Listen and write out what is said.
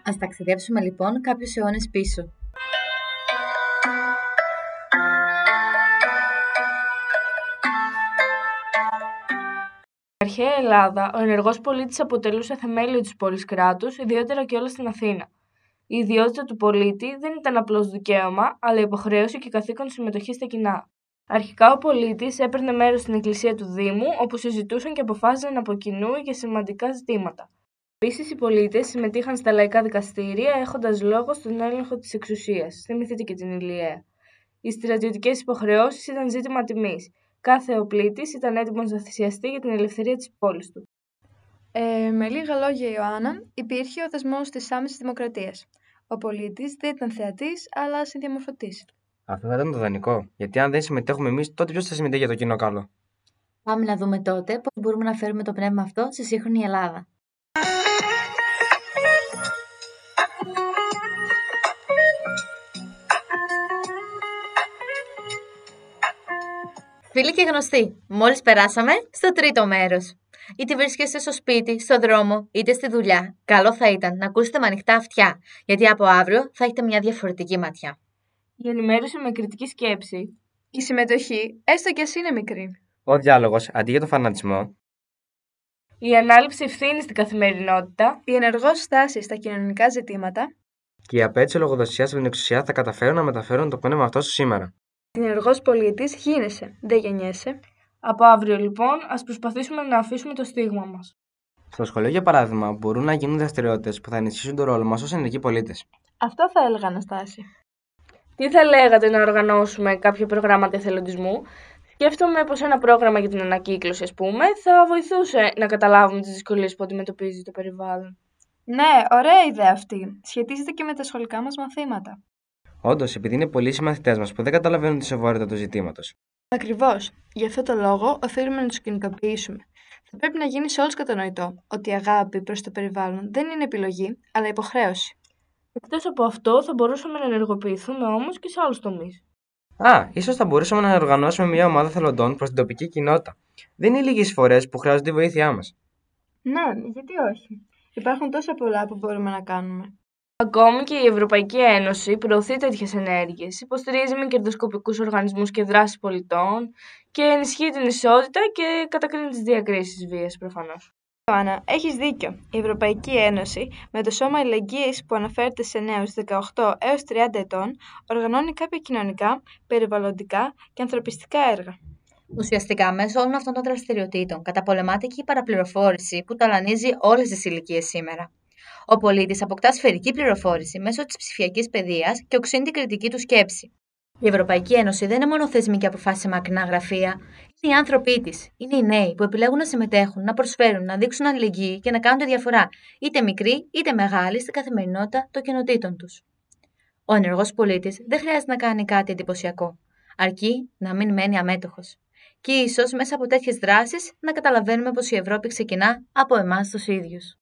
Ας ταξιδέψουμε λοιπόν κάποιους αιώνες πίσω. Στην αρχαία Ελλάδα, ο ενεργός πολίτης αποτελούσε θεμέλιο της πόλης κράτους, ιδιαίτερα και όλα στην Αθήνα. Η ιδιότητα του πολίτη δεν ήταν απλώς δικαίωμα, αλλά υποχρέωση και καθήκον συμμετοχή στα κοινά. Αρχικά, ο πολίτης έπαιρνε μέρος στην εκκλησία του Δήμου, όπου συζητούσαν και αποφάσιζαν από κοινού για σημαντικά ζητήματα. Επίσης, οι πολίτες συμμετείχαν στα λαϊκά δικαστήρια, έχοντας λόγο στον έλεγχο της εξουσίας. Θυμηθείτε και την Ηλιαία. Οι στρατιωτικές υποχρεώσεις ήταν ζήτημα τιμής. Κάθε οπλίτης ήταν έτοιμος να θυσιαστεί για την ελευθερία της πόλης του. Με λίγα λόγια, Ιωάννα, υπήρχε ο δεσμός της άμεσης δημοκρατίας. Ο πολίτης δεν ήταν θεατής, αλλά συνδιαμορφωτής. Αυτό θα ήταν το δανεικό. Γιατί αν δεν συμμετέχουμε εμείς, τότε ποιος θα συμμετέχει για το κοινό καλό? Πάμε να δούμε τότε πώς μπορούμε να φέρουμε το πνεύμα αυτό στη σύγχρονη Ελλάδα. Φίλοι και γνωστοί, μόλις περάσαμε στο τρίτο μέρος. Είτε βρίσκεστε στο σπίτι, στο δρόμο, είτε στη δουλειά, καλό θα ήταν να ακούσετε με ανοιχτά αυτιά, γιατί από αύριο θα έχετε μια διαφορετική ματιά. Η ενημέρωση με κριτική σκέψη. Η συμμετοχή, έστω κι ας είναι μικρή. Ο διάλογος αντί για το φανατισμό. Η ανάληψη ευθύνης στην καθημερινότητα. Η ενεργός στάση στα κοινωνικά ζητήματα. Και η απέτηση λογοδοσία από την εξουσία θα καταφέρουν να μεταφέρουν το πνεύμα αυτό στο σήμερα. Ενεργός πολίτης γίνεσαι, δεν γεννιέσαι. Από αύριο λοιπόν, ας προσπαθήσουμε να αφήσουμε το στίγμα μας. Στο σχολείο, για παράδειγμα, μπορούν να γίνουν δραστηριότητες που θα ενισχύσουν τον ρόλο μας ως ενεργοί πολίτες. Αυτό θα έλεγα, Αναστάση. Τι θα λέγατε να οργανώσουμε κάποια προγράμματα εθελοντισμού? Σκέφτομαι πως ένα πρόγραμμα για την ανακύκλωση, ας πούμε, θα βοηθούσε να καταλάβουμε τις δυσκολίες που αντιμετωπίζει το περιβάλλον. Ναι, ωραία ιδέα αυτή. Σχετίζεται και με τα σχολικά μας μαθήματα. Όντως, επειδή είναι πολλοί οι μαθητές μας που δεν καταλαβαίνουν τη σοβαρότητα του ζητήματος. Ακριβώς. Γι' αυτό το λόγο οφείλουμε να τους κινητοποιήσουμε. Θα πρέπει να γίνει σε όλους κατανοητό ότι η αγάπη προς το περιβάλλον δεν είναι επιλογή, αλλά υποχρέωση. Εκτός από αυτό, θα μπορούσαμε να ενεργοποιηθούμε όμως και σε άλλους τομείς. Ίσως θα μπορούσαμε να οργανώσουμε μια ομάδα θελοντών προς την τοπική κοινότητα. Δεν είναι λίγες φορές που χρειάζονται τη βοήθειά μας. Ναι, γιατί όχι. Υπάρχουν τόσα πολλά που μπορούμε να κάνουμε. Ακόμη και η Ευρωπαϊκή Ένωση προωθεί τέτοιες ενέργειες, υποστηρίζει με κερδοσκοπικούς οργανισμούς και δράσεις πολιτών και ενισχύει την ισότητα και κατακρίνει τις διακρίσεις βίας προφανώς. Ιωάννα, έχεις δίκιο. Η Ευρωπαϊκή Ένωση, με το Σώμα Αλληλεγγύης που αναφέρεται σε νέους 18 έως 30 ετών, οργανώνει κάποια κοινωνικά, περιβαλλοντικά και ανθρωπιστικά έργα. Ουσιαστικά, μέσω όλων αυτών των δραστηριοτήτων καταπολεμάται και η παραπληροφόρηση που ταλανίζει όλες τις ηλικίες σήμερα. Ο πολίτης αποκτά σφαιρική πληροφόρηση μέσω της ψηφιακής παιδείας και οξύνει την κριτική του σκέψη. Η Ευρωπαϊκή Ένωση δεν είναι μόνο θεσμική αποφάση σε μακρινά γραφεία, είναι οι άνθρωποι της. Είναι οι νέοι που επιλέγουν να συμμετέχουν, να προσφέρουν, να δείξουν αλληλεγγύη και να κάνουν τη διαφορά, είτε μικρή είτε μεγάλη, στην καθημερινότητα των κοινοτήτων τους. Ο ενεργός πολίτης δεν χρειάζεται να κάνει κάτι εντυπωσιακό, αρκεί να μην μένει αμέτωχος. Και ίσως μέσα από τέτοιες δράσεις να καταλαβαίνουμε πως η Ευρώπη ξεκινά από εμάς τους ίδιους.